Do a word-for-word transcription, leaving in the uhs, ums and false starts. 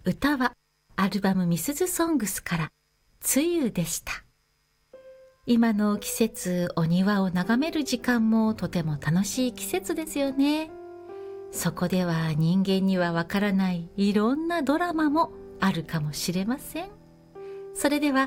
歌はアルバムミスズソングスから梅雨でした。今の季節、お庭を眺める時間もとても楽しい季節ですよね。そこでは人間にはわからないいろんなドラマもあるかもしれません。それでは